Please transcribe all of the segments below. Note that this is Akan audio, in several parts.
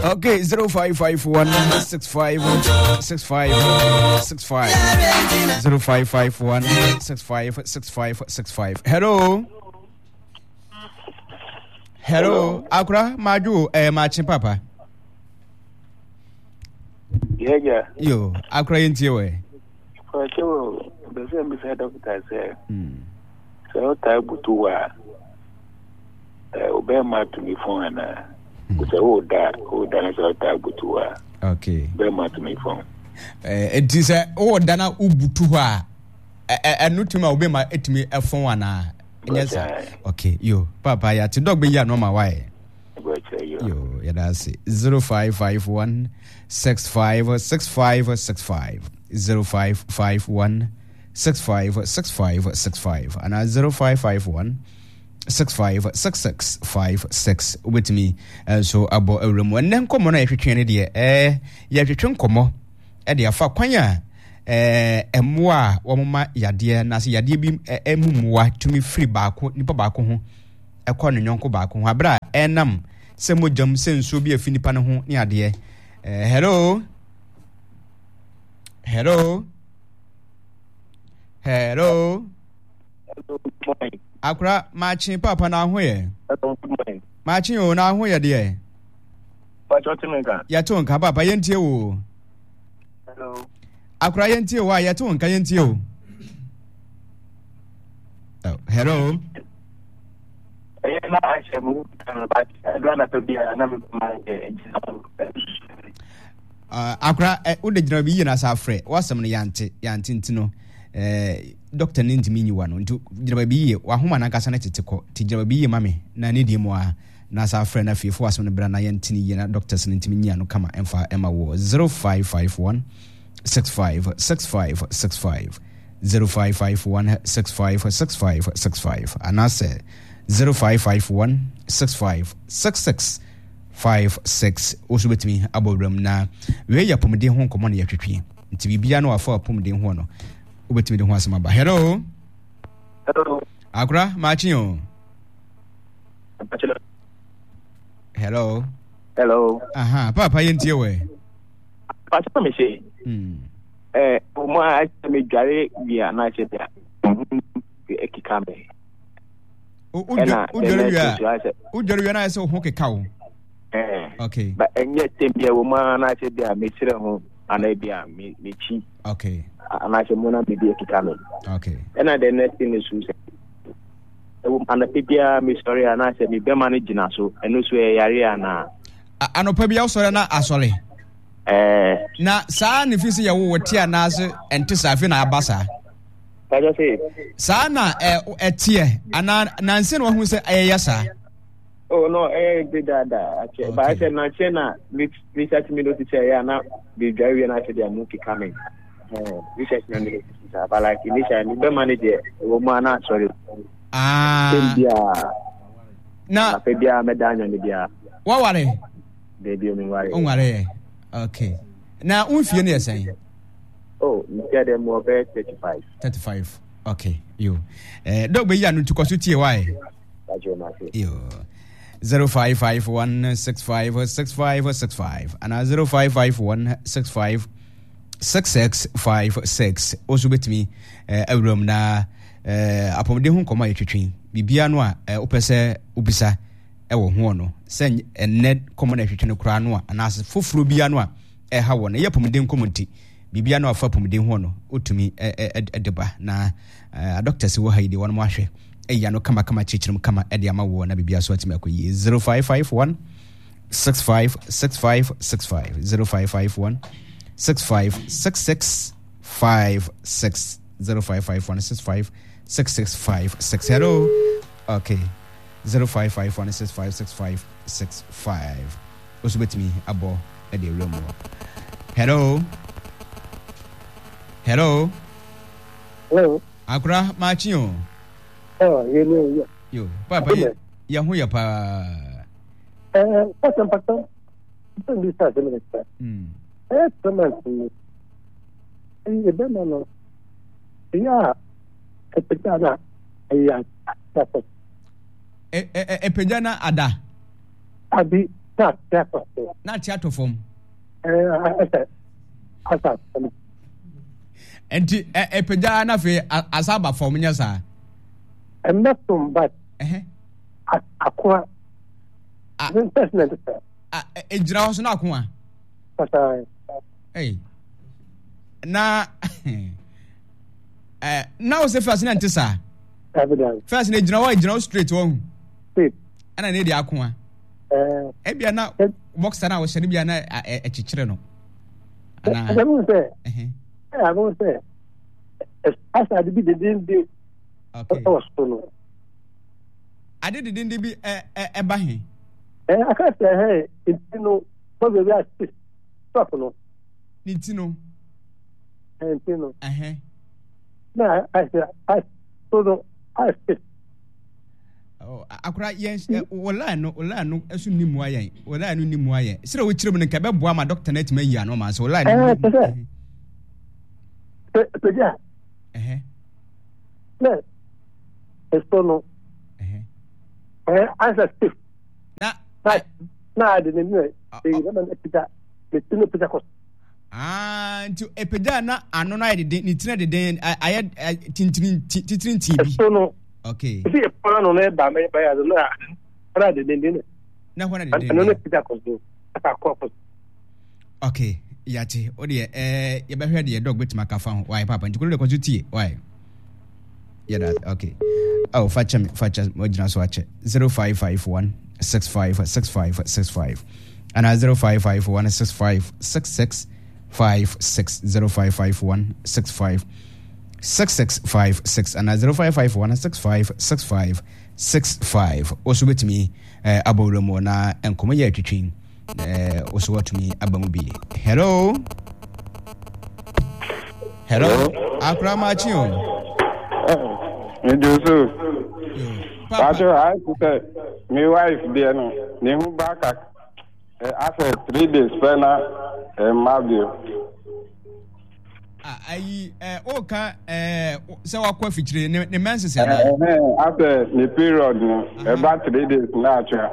Okay, 0551656565 0551656565. Hello, Akra Maju Machin Papa. Yeah. Yo, Akra Intiwe. For sure, the same beside doctor said. So Tabutua Obama to me phone and old dad is Tabutua. Okay. Bema to me phone. It is a Dana Ubutua. And Nutima Obama at me a phone. Yes, okay, yo, Papa, ya to dog be ya no my way. Yo, yeah, that's it. 0551 656565 0551 656565 and 0551 656656 with me. So about a room when then come on a train dear ya train come e dia fa kwanya emwa woma yade na se yade bi emumwa tumi free baako nipa baako ho ekọ no nyonko baako ho abra enam se mojam se nso bi afi nipa no ho ni ade hello Akra machin papa na ho ye machin o na ho ye de ya to nka papa yentie wo hello Akra yentie wa ya to nka yentie o hello Akra ode gina bi yi na sa frɛ wasɛm no yante ntino doctor ni ntimi nyiwa no nti gina bi yi wa homa na kasa na tetekɔ ti gina bi yi mame na ne die mu a na sa frɛ na fifo wasɛm no bra na yantini yi na doctors ni ntimi nyia no kama emfa ema wo 0551 656565 0551 656565 anase 0551 656656 also betimi abobram na we ya pomde ho nkomo na yatwetwe nti bibia na wafa pomde ho no obetimi de ho asema ba hello Akra machin hello aha papa yentie we pastor me say mo a me dware bia na che bia ekikame Ujari na so ho keka wo okay but enye tembia wo ma na che bia me chire ho ana bia me chi okay ana che mo na be bia kikame okay and the next thing is ana bia me sorry ana che me be manage na so eno so e yare ana anopa bia so na asore na saa ne fisi ya wo wote anaase ente safi na abasa sana etie ana nanse no hu se ayesa oh no dada ba I said na chena research me notice ya na be drive na said ya muki coming research me notice but like initially be manager wo ma na sorry na pe bia medanya ni bia wa ware baby o mi ware o ware okay na unfie ne yesen oh yeah them more 35 okay you dog be ya no tukoso tie why yo 0551656565 and 0551656656 also betimi awrom na apomde hu koma yetwetwen bibia no a opese ubisa ewo ho no se enne koma na twetwen kura no a na foforo bia no a ha wo na yepomde nkomonti bibia no afa pomde ho no otumi edeba na doctors wo haide won mo ahwe eya no kama chichirim kama ede ama wo na bibia so atimi akoyi 0551 656565 0551 656656 0551 656656 hello okay 0551 656565 also betimi abo ede room hello Akra machin yo papa ya hu ya pa patang bisa sebenarnya teman ini benar ya kepejana ya pejana ada abi Not that was na theater form asa enti epeja na fe asaba form nya sa emetum but akwa investment ejira ho so na akwa asa na na o se first na ntisa evidence first na ejira straight one straight ana na di akwa ebia na boxer na wo hye bia na echichire no ana I won't say as I did the okay was no I did be eba he I can't say hey it's no so we are stop no nitino no na I so I sit akura yes wala no esu nimu ayen wala no nimu ayen sire wo kirem ne ka be boa ma doctor net ma yi ano ma so wala no ja no esto no as a stiff na de ne na pita le tino pita ko nti epeja na ano na de ni tine de aye tintin tibi esto no okay if you put on it ba me ba ya no ara de na hona de no pita ko do ata ko okay yati odi ye be hwe de dog betima ka fa ho why papa nti ko de ko tie why yeah that okay oh facha mojina so ache 0551 656565 and 0551 656656 0551 656656 and 0551 656565 also with me aboromo na enkomo ye twetwin also what me abamu bi hello akramachi me do so Papa I say my wife there no ne hu back after 3 days pena mabio ayi oka se wakwa fichire ne menses ya after the period no about 3 days na atwa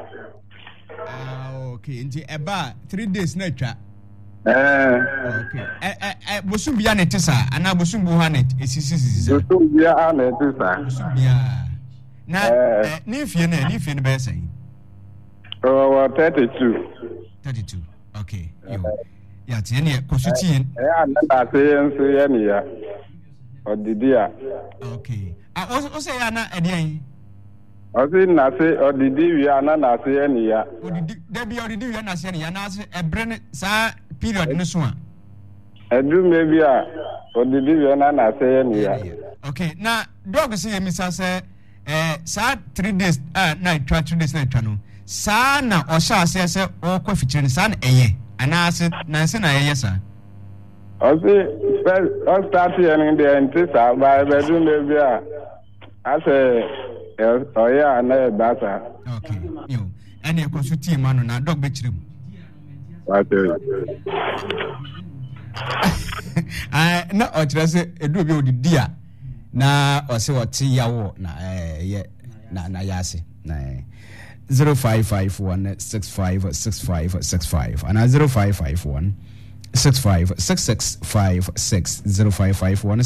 okay nti eba 3 days na atwa okay bosum bia ne tesa ana bosum bu hanet esisi bosum bia ana tesa bosum bia na ni fie ne be say 32 okay yo ya tie ne kosuti na say enso ye ne ya odidi a okay o say ya na edian o say na say odidi wi ana na say ye ne ya odidi wi na say ne ya na say ebre ne sa period ne so a edu maybe a odidi wi na say ye ne ya okay na dog say mi sa say sa 3 days na 2 days na twa no sa na o sha say o kwa fichire sa na eye ana se na se na eye sa o say first o start here in the entisa by bedroom baby a say o ya na e basa okay yo ene ko su team anu na dog be chirem na o chira se edu bi odidi a na o se woti yawo na ye na yase na 0551 656565 and 0551 656656 0551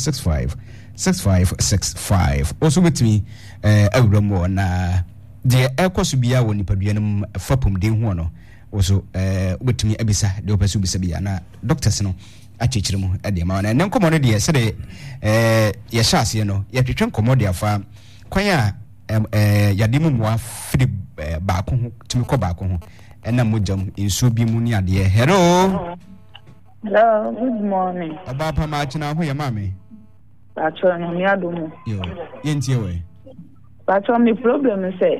656565 also with me awramo na de ekoso bia woni paduanum fapom de hu no also with me abisa de opesu bisa bia na doctors no achechire mu de ma na nkomo no de se de ye hyase no ye twetwe nkomo de afa kwan a yadimu mwa firi baako ho tumi ko baako ho ena mojam inso bi mu ni ade hello good morning aba pa ma china ho ye mame pacho no mi adomo yo yentie we pacho mi problem say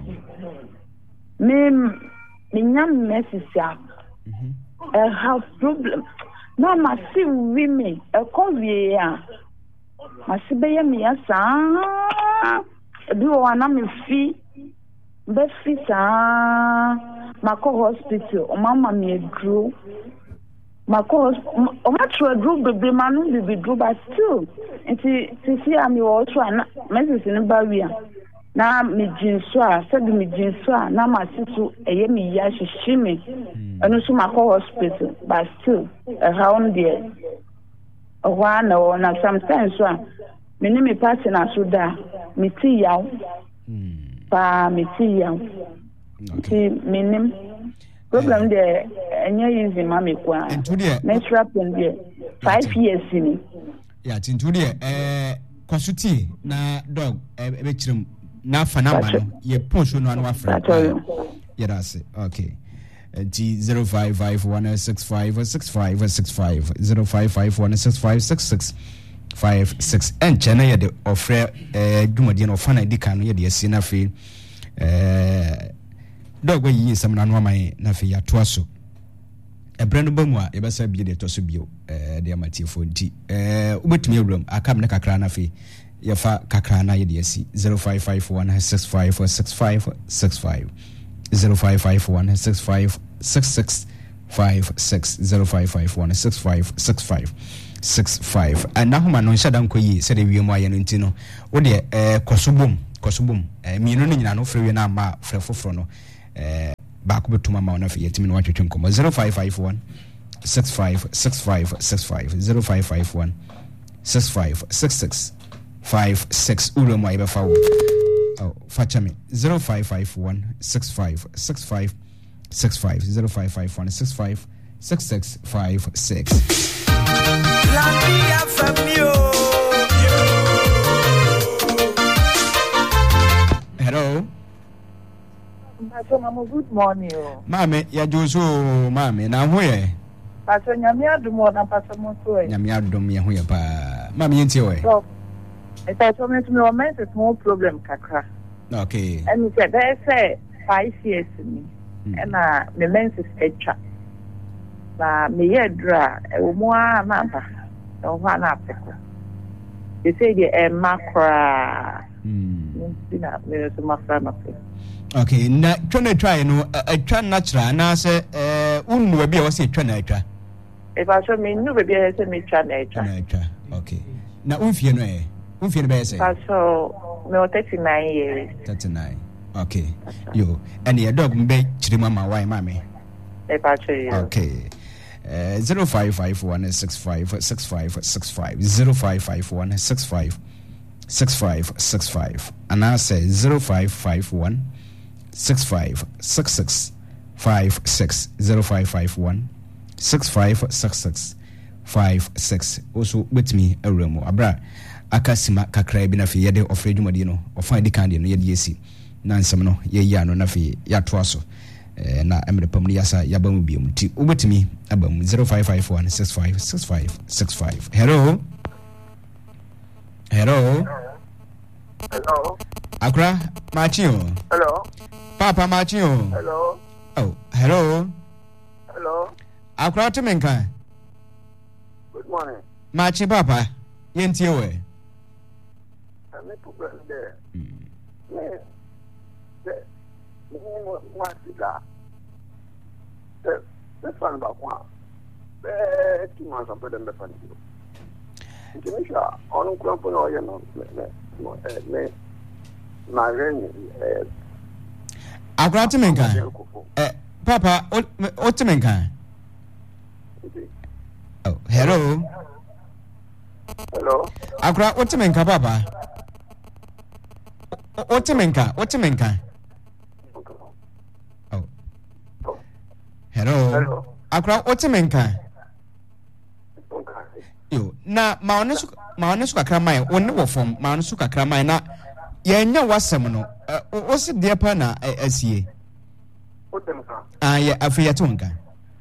me nyam mesisia have problem no ma see women e ko wie ya ma se be ye me ya sa bi wa na me fi be fi sa mako hospital o mama me dru mako o ma tro dru be manu be dru but still nti see am you try na message ni ba wi na me jinso a said me jinso a na ma sisu eye me ya hihime eno so makọ hospital but still around there owa na ona sometimes so me ni me pass na so da me ti yaw pa me ti yaw ti minim problem there enye easy ma me kwa menstrual pain there 5 years ni ya tintu there kwasuti na dog ebe chirim na fanama no ye ponso no anu afra ya dase okay G 0551656565 0551656656 and chena ye de ofre dumadi no fana dika no ye de asi na fe dog we yi sam na no man na fe ya toaso ebrano bamu a ye besa bi de toso bio de amatifo nti ubetumi awuram akam na kakra na fe ye fa kakra na ye de asi 0551656565 0551656656 0551656565 and now man no shadan ko yi se de wiemu aye no ntino wo de kosobom mienu no nyina no frewe na ma frefoforo no ba ko betuma ma na fe yetimi no watwetwe nkomo 0551 656565 0551 656656 uremo aye be fa wo Fachami 0551 6565 65 0551 65 6656. Hello. Good morning. Mame, ya Joso, mame, na hoye. Pastor Nyamia Dumo na Pastor Monsoe. Nyamia Dumo ya hoye pa. Mame yenti we. If I told me to me, a small problem, Kakra. Okay. And he said, they say 5 years to me. And the lens is extra. Me dra, a more number. No one after. They say the macra. Okay, na try no a try natural na say unu be o say try natural. If I show me no be say me try natural. Okay. Na unfie no e. Unfie no be say. So me 39 years. 39. Okay. Yo, and your dog mbe chiri mama why mama. If I show you. Okay. 0551656565 0551656565 and I say 0551 656656 0551 656656 also with me a room abra akasima kakra bi na fe yede ofre dwumade no ofan di kan de no yede yesi na nsem no ye ya no na fe ya to aso na emre pam ni yasa ya ba mu biom ti obetimi abam 0551 656565 hello akra machio hello papa machio hello oh hello akra temenka good morning machi papa yentie we me problem there what is that the fun about one two months of them the fun you make sure on crump no you know me my rain akra temenka papa o temenka oh hello akra o temenka papa o temenka oh hello akra o temenka yo na ma ono su kakra mai wonne wo fom ma ono su kakra mai na ye nya wasem no o se de pa na asie o temenka ye afiya tonka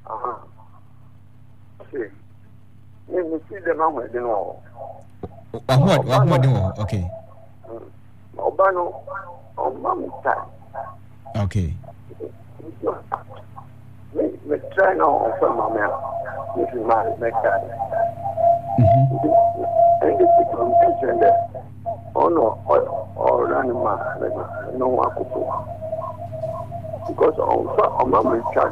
okay me see the now de no what do okay Obano Omamita. Okay. Me try now for Mamma. This is my method. And this is condition there. Oh no, or animal, no one could do. Because on Mamma charge.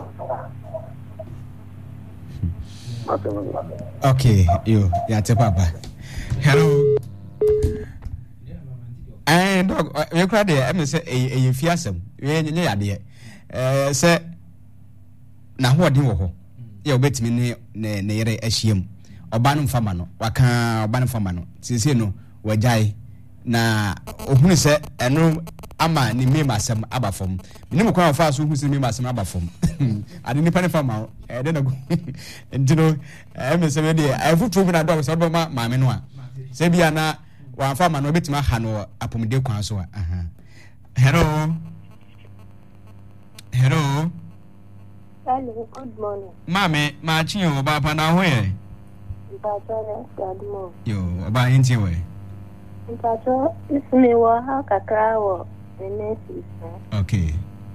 Okay, you, yeah, Papa. Hello. dog you cry there am say e fiasem we nye yade say na ho odin wo ho ye obetimi ne yere ahiem oba no mfama no waka oba no mfama no sisi no wajai na ohunu se eno ama ni meme asem abafom minim kwa fa so ohunu se meme asem abafom ade ni pane fama de na go ndino me se me de afutu mu na dog so do ma me no a se bia na wa fama no betima ha no apomde kwan so a hello Hello, good morning. Mame, ma chinyo ba pa na ho ye. Yo, ba inti we. Mpacho, isime wa ha kakra wo nemesis. Okay.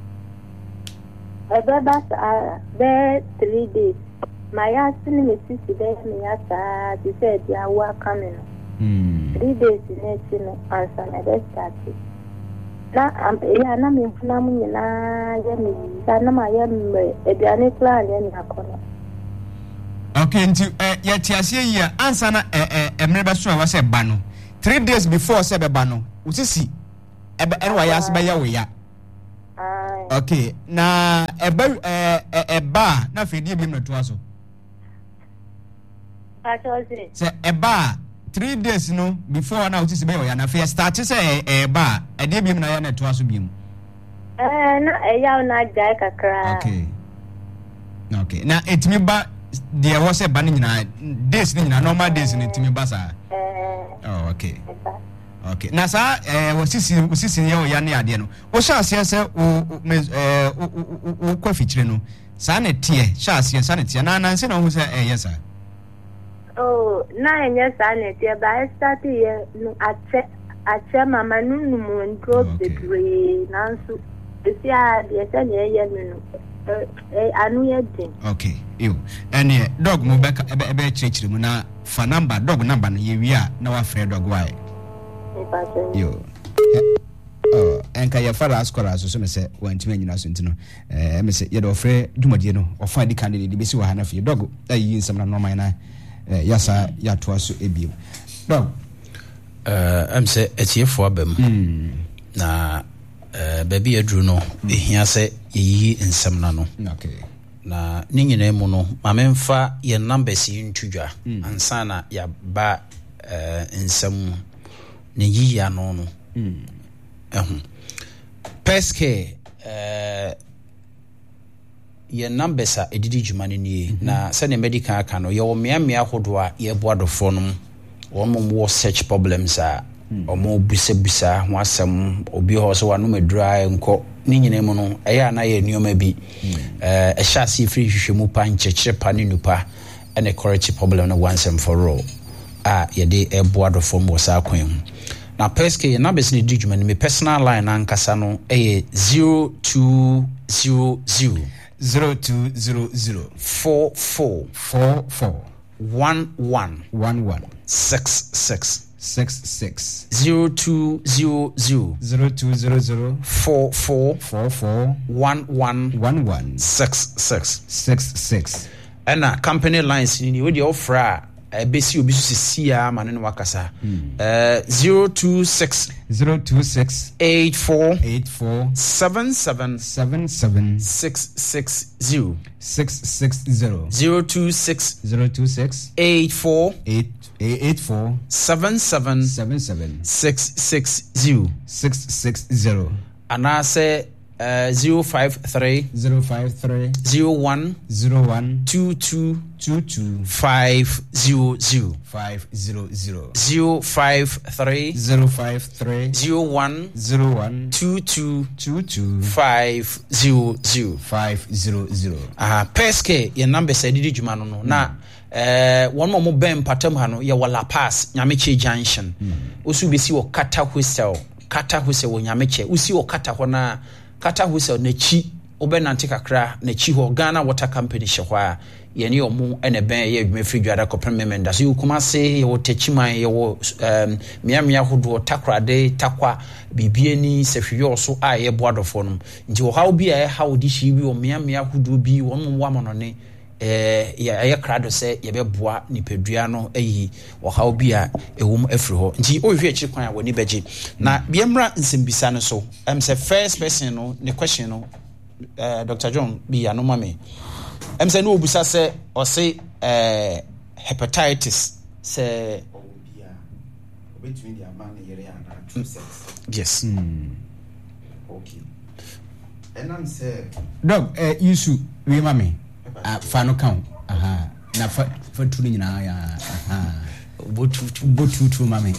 Ebe be 3 days. My asini me sisi be me asa ti se dia wa coming. 3 days next no answer na be start. Na ya na me funa mu na ya me na ma ya me ediane plan ya ni akono. Okay, nti ya ti ase yi answer na emre be so wa se ba no 3 days before se be ba no usisi enwa ya se be ya we ya. Okay, na eba na fedi bi mmeto aso. Achozi. Se eba 3 days no before na usisi be ya na fe start se eba e de bi na ya na to aso bi mu. Na ya na jai kakra. Okay. Okay. Na etimi ba there was a ban nyina days ni nyina normal days ni etimi ba sa. Oh, okay. Okay. Na sa wasisi ye ya ne ade no. Wo sha ase se wo kwa fitire no. Sa na tie, sha ase sa na tie na nanse na wo se yes sir. Oh, na enye sa na tie ba start ye no ache mama nunu mu ndro bebre nanso esia de se na ye no. Anu ye din. Okay. You. And dog mo beka ebe chechiri mu na fa number dog number no ye wi a na wa frɛ dog why. Yo. Enka ya fara askora so me se wantimi anyina so ntino me se ye do frɛ dwumadie no ofa di kan de besi wa hana fie dog ayi nsam na normal na yasa ya to aso ebiem. Dog am se etiefo abam. Na baby adru no ehia se yeyi nsam na no. Okay. Na ni nyina mu no mamemfa ye numbers yi ntudwa ansa na ya ba nsam ne yi ya no no. Peske ye numbers a edidi dwuma ni na se ne medical aka no ye wo mea hodo a ye boadofo no wo search problems a omo busa ho asem obi ho so wanu medura enko ni nyina mu no eya na ye nioma bi hya si free hwehwemu pa nkyekere pa ne nupa ene correct problem na once and for all ye de eboado form wo sa kwan na peske na bes ni diguma ni me personal line ankasa no 0200 0200 44 11 66 0200 44 11 66 and company lines ni we dey offer besi obi so sia ma ne wakasa 026 84 77 660 026 84 77 660 and I say 053 01 22 500 053 01 22 500 peske ye number say didi juma no na one more ben patam ha no ye wala pass nyameche junction osu besi wo kata hostel wo nyameche usi wo kata ho na kata husel na chi obenante kakra na chi ho Ghana Water Company hwa ye ne omu ene ben ye adwuma free dwada kopem memenda so kuma se ye wo techiman ye wo miamia hodo takrade takwa bibie ni sehwe so a ye boadofo no nti wo hawo bi a ye hawo di shi bi wo miamia hodo bi wo mo wa mono ne ya krado se ye beboa nipadua no ayi ohaw bia ewum afiri ho nti ohwe akyi kwan a woni beje na biemra nsembisa no so say first person no the question no Dr. John bi anoma me say no obusa se o say hepatitis se obia between the man yere and two sex yes okay and I'm say dog yusu we mame fa no count na fa tu nyina ya botu mame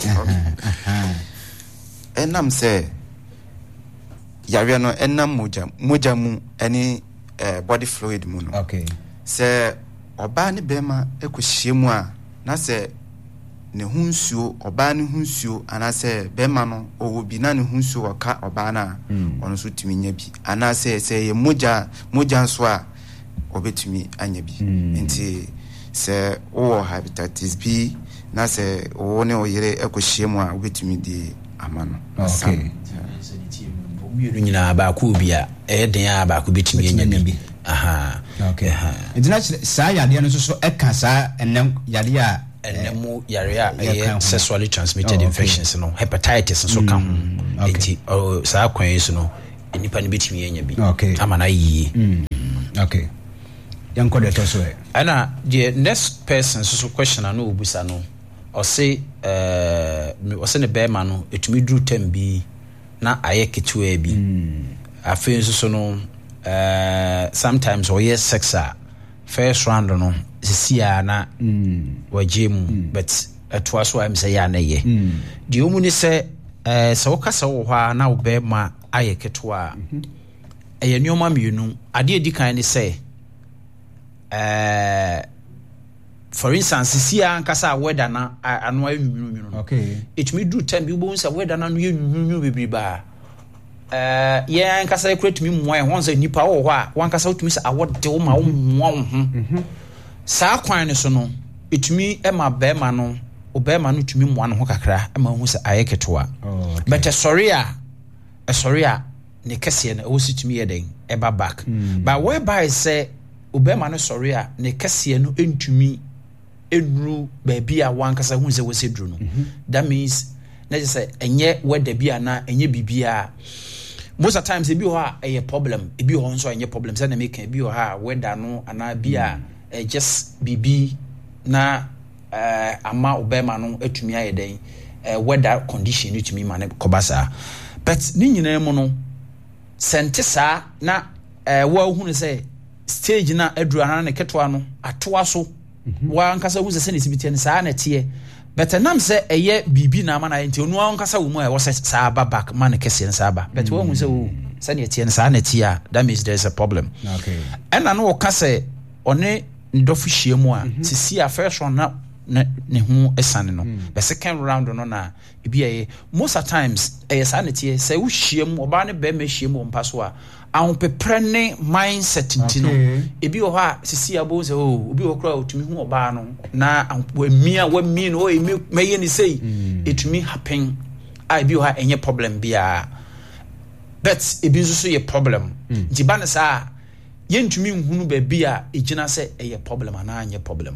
enam say yare no enam moja mu any body fluid mu no okay say oba ne bema ekohie mu a na say ne hunsuo oba ne hunsuo ana say bema no owo bi na ne hunsuo oka oba na ono so tumi nya bi ana say ye moja nso a obetumi anya bi nti se o hepatitis B na se o ne o yere ekohie mu a obetumi di amano okay omiru nyina ba ku bia den a ba ku betumi anya bi okay ntina sa yade no so eka sa enem yade a enemu yare a sexually transmitted infections no hepatitis so ka ho nti sa kwan so no enipa ne betumi anya bi amana yi okay yanko de to so ana the next person so question na obusa no o say ne be ma no etumi dru tem bi na aye ketua bi afen so no sometimes or yes sex first round no sisia na wajemu but atwa so am say ya na ye the omu ni say se wo kasa wo hwa na wo be ma aye ketua eye nyoma mienu ade edikan ni say for instance sisia nkasa weather na anu ayunyu okay it me do time bi bo nsa weather na no yunyu bebri ba yeah nkasa ekreti mi mwa ho nsa nipa wo ho a wankasa utumi sa awode wo ma wo mwa wo ho saa kwan ne so no etumi ema be ma no obema no tumi mwa no ho kakra ema hu sa ayeketoa but sorry a ne kese na wo situmi yeden eba back but whereby say obema no sorry a ne kese no entumi enru baabi a wankasa hu se wo se dru no that means na just say enye weda bia na enye bibia most of times e bi ho a problem e bi ho nso enye problem say na make e bi ho a weda no ana bia just bibi na ama obema no atumi ayeden weather condition utumi ma ne kobasa but ni nyina mu no sentesa na wa hu ne say stage na aduru ana ne ketwa no atoa so wa nkasa hu se ne sibiti ne saa na tie but nam say eye bibi na ama na enti onu nkasa wo mu e wo se saa ba back man kese ne saa ba but wa hu se wo se ne tie ne saa na tie that means there is a problem okay and na no kase one ndofu hyiemu a sisi a first round na ne hu esane no the second round no na ebi most of times sanity say wo hyiemu oba ne be ma hyiemu ompa so a ahopepre ne mindset ntino ebi wo ha sisi abo se obi wo kra otumi hu oba no na wa mi no meye ni sei etumi happen ebi wo ha enye problem bia but ebi nso so ye problem nti ba ne sa yentumi nhunu ba bia egina se eye problem ana anye problem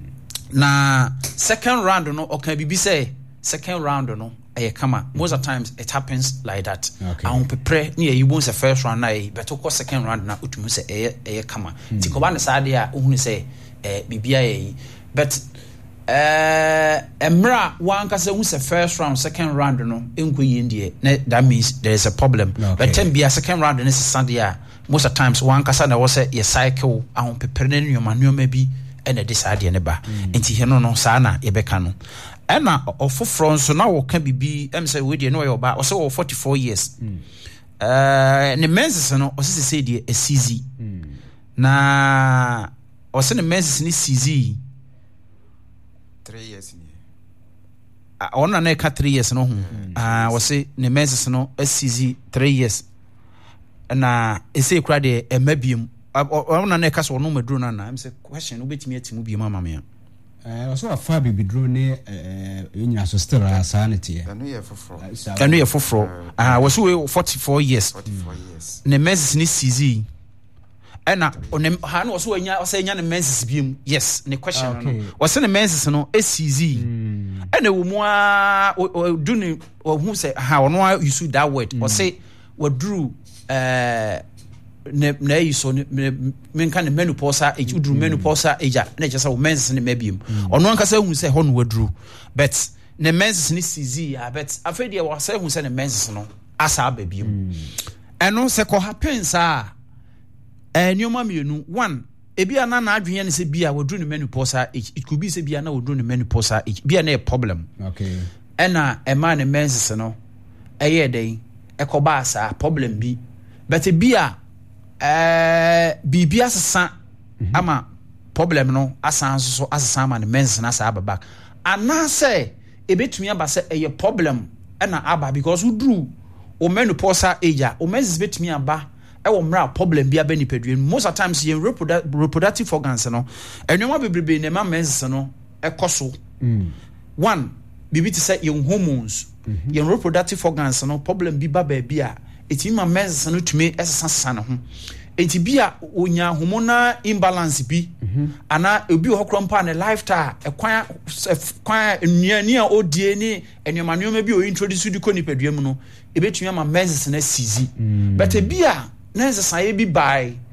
na second round no oka bibi say second round no eye kama most of times it happens like that ahun prepare ni e yibo say first round na e but ko second round na utumu say eye kama ti ko ba ne sa de a ohunu say bibia ye but emra wan ka say hu say first round second round no enko yendie that means there is a problem but ten bia second round no say sade a most of times one kasa na wo say ye cycle ahun prepare ne nyoma bi ene decide ne ba enti he no saa na ye beka no ena ofofro nso na wo ka bibi em say we de no yo ba o say 44 years ne menses no o say de a CZ na o say ne menses ni CZ 3 years ni ona na ka 3 years no o say ne menses no a CZ 3 years na ese kura de emabiem ona na ka so no maduro na am say question obetimi atimu bi mama me so afa bibidro ne nyina so still sanity anu ye foforo was we 44 years ne meses ni CZ ɛna onem ha no so anya ne menses biem yes ne question no wɔse ne menses no esizi ɛna wo mu a do ne who say ha ɔno use that word wɔse waduru na yi so menka ne menopause age uduru menopause age na kyesa wo menses ne mabiem ɔno ankasa hu sɛ hɔ no waduru but ne menses ne sizi but afedi wa sɛ hu sɛ ne menses no asa ababiem ɛno sɛ kɔ happens nyoma mienu one ebia na adwene ne se bia wodru ne menopause age it could be se bia na wodru ne menopause age bia na a problem okay ɛna ɛma ne menses no ɛyɛ den ɛkɔba asa problem bi but bia bibia sesa ama problem no asan so asesa ma ne menses na asa ababa anase ebetumi aba se ɛyɛ problem ɛna aba because wodru o menopause age o menses betumi aba ewo mra problem bia be nipadue most of times yen reproductive organs no enwoma bebrebe na ma menses no ekoso one bibi ti say yen hormones yen reproductive organs no problem bi ba bia etimi ma menses no tumi esesa ne ho enti bia onya hormonal imbalance bi ana obi ho krompa ne lifestyle kwan nnuani a odie ni enwoma bi o introduce di ko nipadue mu no ebetumi ma menses na sizi but bia na nsesaye bi bai